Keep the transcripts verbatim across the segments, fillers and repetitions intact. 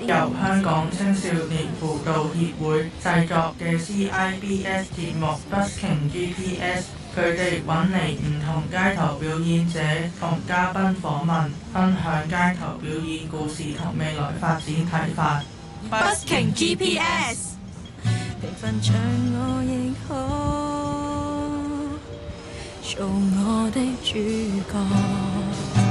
由香港青少年輔導協會製作嘅 C I B S 節目 Busking G P S， 佢哋揾嚟唔同街頭表演者同嘉賓訪問，分享街頭表演故事同未來發展睇法。 Busking G P S， 平凡像我亦可做我的主角。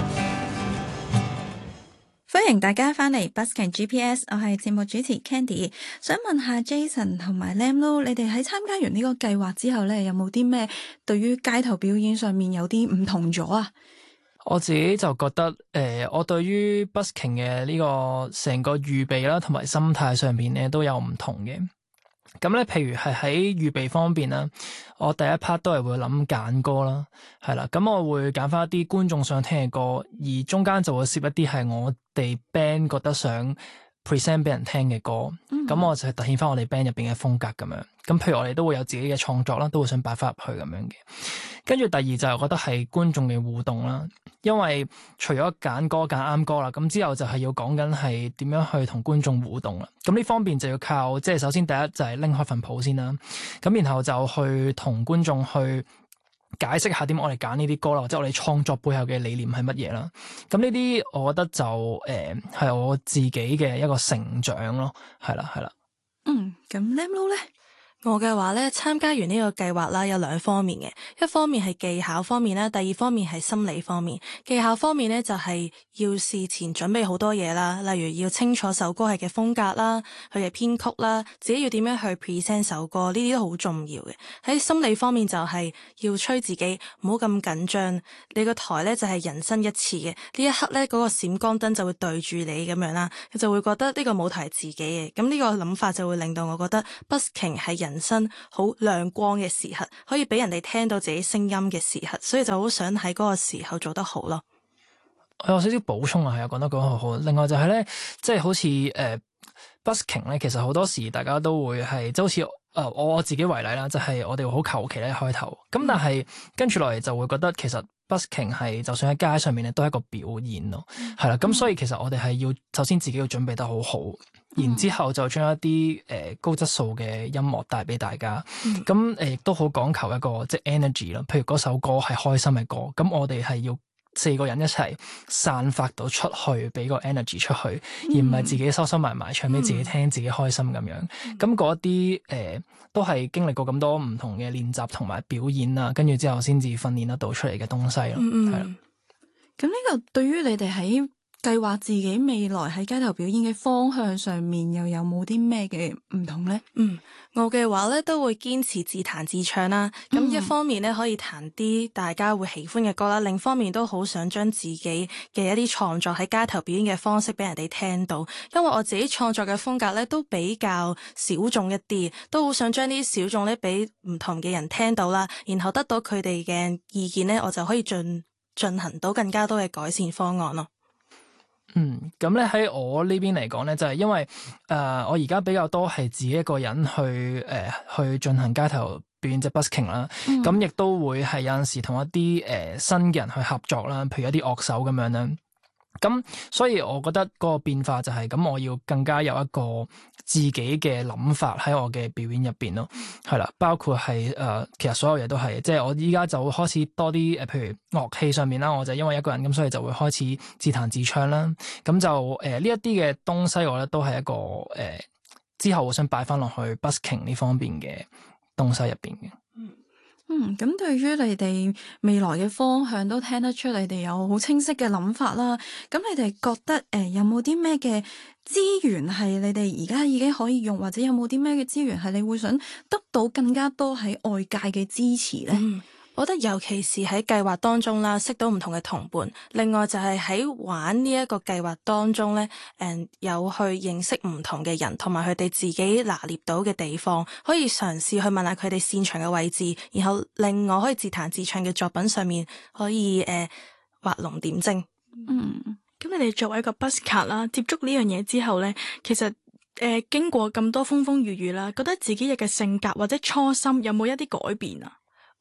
歡迎大家返嚟 Busking G P S， 我係節目主持 Candy， 想問下 Jason 同埋 Lam Lo， 你哋喺參加完呢個計劃之後呢，有冇啲咩對於街頭表演上面有啲唔同咗啊？ 我自己就覺得，誒、呃，我對於 busking 嘅呢個成個預備啦，同埋心態上面咧都有唔同嘅。咁咧，譬如係喺預備方面啦，我第一 part 都係會諗揀歌啦，係啦，咁我會揀翻一啲觀眾想聽嘅歌，而中間就會攝一啲係我哋 band 覺得想 present 俾人聽嘅歌，咁、嗯、我就係凸顯翻我哋 band 入邊嘅風格咁樣。咁譬如我哋都會有自己嘅創作啦，都會想擺翻入去咁樣嘅。跟住第二就係覺得係觀眾嘅互動啦，因為除咗揀歌揀啱歌啦，咁之後就係要講緊係點樣去同觀眾互動啦。咁呢方面就要靠，即係首先第一就係拎開份譜先啦，咁然後就去同觀眾去解釋下點我哋揀呢啲歌啦，或者我哋創作背後嘅理念係乜嘢啦。咁呢啲我覺得就誒係、呃、我自己嘅一個成長咯，係啦係啦。 嗯，咁 Lam Lo 咧？我嘅話咧，參加完呢個計劃啦，有兩方面嘅，一方面係技巧方面啦，第二方面係心理方面。技巧方面咧就係要事前準備好多嘢啦，例如要清楚首歌係嘅風格啦，佢嘅編曲啦，自己要點樣去 present 首歌，呢啲都好重要嘅。喺心理方面就係要催自己唔好咁緊張，你個台咧就係人生一次嘅，呢一刻咧嗰個閃光燈就會對住你咁樣啦，你就會覺得呢個舞台係自己嘅，咁呢個諗法就會令到我覺得 busking 係人人生好亮光嘅時刻，可以俾人哋聽到自己聲音嘅時刻，所以就好想喺嗰個時候做得好咯。 我有少少補充啊，係啊，講得講得好好。另外就係咧，即係好似誒、呃、busking 咧，其實好多時大家都會係即係好似誒、呃、我自己為例啦，就係、是、我哋好求其咧開頭，咁但係跟住落嚟就會覺得其實 busking 係就算喺街上面咧都係一個表演咯，係啦、嗯，咁所以其實我哋係要首先自己要準備得好好。然之後就將一啲誒、呃、高質素嘅音樂帶俾大家，咁誒亦都好講求一個即係 energy 咯。譬如嗰首歌係開心嘅歌，咁我哋係要四個人一齊散發到出去，俾個 energy 出去，而唔係自己收收埋埋唱俾自己聽，自己開心咁樣。咁嗰啲誒都係經歷過咁多唔同嘅練習同埋表演啊，跟住之後先至訓練得到出嚟嘅東西咯。係啦、嗯。 咁呢個對於你哋喺計劃自己未來喺街頭表演嘅方向上面又有冇啲咩嘅唔同呢？嗯，我嘅話咧都會堅持自彈自唱啦。咁、嗯、一方面咧可以彈啲大家會喜歡嘅歌啦，另一方面都好想將自己嘅一啲創作喺街頭表演嘅方式俾人哋聽到。因為我自己創作嘅風格咧都比較小眾一啲，都好想將啲小眾咧俾唔同嘅人聽到啦，然後得到佢哋嘅意見咧，我就可以進進行到更加多嘅改善方案咯。 嗯，咁咧喺我呢邊嚟講咧，就係、是、因為誒、呃、我而家比較多係自己一個人去誒、呃、去進行街頭表演即係 busking 啦，咁亦、嗯、都會係有陣時同一啲誒、呃、新嘅人去合作啦，譬如一啲樂手咁樣啦。咁所以我覺得嗰個變化就係、是、咁，我要更加有一個自己嘅諗法喺我嘅表演入邊咯，係啦，包括係誒、呃，其實所有嘢都係，即係我依家就會開始多啲誒，譬如樂器上面啦，我就因為一個人咁，所以就會開始自彈自唱啦。咁就誒呢一啲嘅東西，我覺得都係一個誒、呃、之後我想擺翻落去 busking 呢方面嘅東西入邊嘅。 嗯，咁對於你哋未來嘅方向都聽得出你哋有好清晰嘅諗法啦。咁你哋覺得誒、呃、有冇啲咩嘅資源係你哋而家已經可以用，或者有冇啲咩嘅資源係你會想得到更加多喺外界嘅支持呢？嗯，我覺得尤其是喺計劃當中啦，識到唔同嘅同伴。另外就係喺玩呢一個計劃當中咧，誒有去認識唔同嘅人，同埋佢哋自己拿捏到嘅地方，可以嘗試去問下佢哋擅長嘅位置，然後令我可以自彈自唱嘅作品上面可以誒畫龍點睛。 嗯，咁你哋作為一個 busker 啦，接觸呢樣嘢之後咧，其實誒、呃、經過咁多風風雨雨啦，覺得自己嘅性格或者初心有冇一啲改變啊？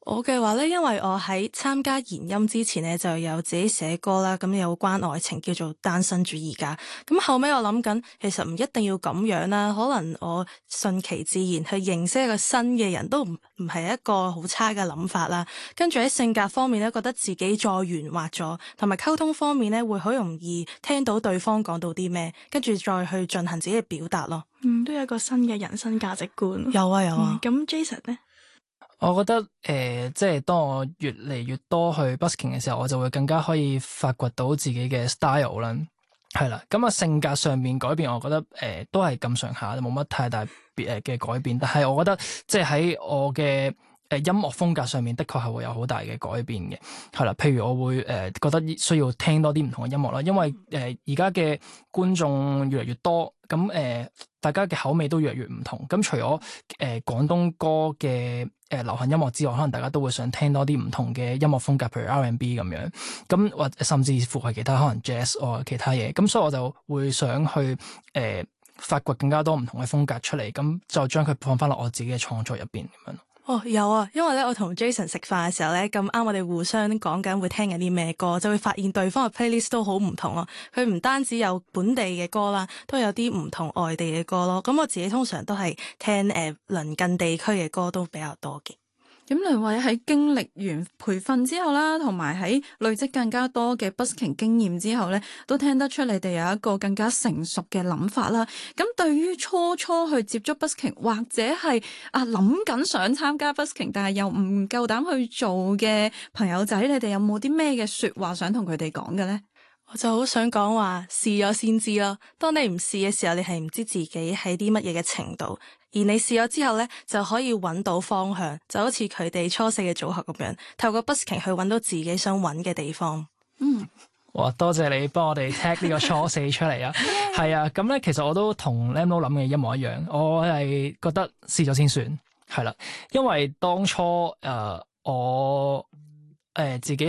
我嘅話咧，因為我喺參加研音之前咧，就有自己寫歌啦，咁有關愛情叫做單身主義家。咁後尾我諗緊，其實唔一定要咁樣啦，可能我順其自然去認識一個新嘅人都唔唔係一個好差嘅諗法啦。跟住喺性格方面咧，覺得自己再圓滑咗，同埋溝通方面咧，會好容易聽到對方講到啲咩，跟住再去進行自己嘅表達咯。 嗯，都有一個新嘅人生價值觀。 有啊有啊。 咁、嗯、Jason 咧？ 我覺得誒、呃，即係當我越嚟越多去 busking 嘅時候，我就會更加可以發掘到自己嘅 style 啦，係啦。咁啊性格上面改變，我覺得誒、呃、都係咁上下，冇乜太大別誒嘅改變。但係我覺得即係喺我嘅誒音樂風格上面，的確係會有好大嘅改變嘅，係啦。譬如我會誒、呃、覺得需要聽多啲唔同嘅音樂啦，因為誒而家嘅觀眾越嚟越多，咁誒、呃、大家嘅口味都越嚟越唔同。咁除咗誒廣東歌嘅誒流行音樂之外，可能大家都會想聽多啲唔同嘅音樂風格，譬如 R and B 咁樣，咁或甚至乎係其他可能 Jazz 或其他嘢。咁所以我就會想去誒、呃、發掘更加多唔同嘅風格出嚟，咁就將佢放翻落我自己嘅創作入邊咁樣。 哦，有啊，因為咧我同 Jason 食飯嘅時候咧，咁啱我哋互相講緊會聽緊啲咩歌，就會發現對方嘅 playlist 都好唔同咯。佢唔單止有本地嘅歌啦，都有啲唔同外地嘅歌咯。咁我自己通常都係聽誒、呃、鄰近地區嘅歌都比較多嘅。 咁兩位喺經歷完培訓之後啦，同埋喺累積更加多嘅 busking 經驗之後咧，都聽得出你哋有一個更加成熟嘅諗法啦。咁對於初初去接觸 busking 或者係啊諗緊想參加 busking 但係又唔夠膽去做嘅朋友仔，你哋有冇啲咩嘅說話想同佢哋講嘅咧？ 我就好想講話試咗先知咯。當你唔試嘅時候，你係唔知自己喺啲乜嘢嘅程度。而你試咗之後咧，就可以揾到方向，就好似佢哋初四嘅組合咁樣，透過 busking 去揾到自己想揾嘅地方。 嗯， 哇，多謝你幫我哋 tag 呢個初四出嚟啊！係啊，咁咧其實我都同 Lamlo 諗嘅一模一樣，我係覺得試咗先算，係啦，因為當初誒、呃、我誒、呃、自己。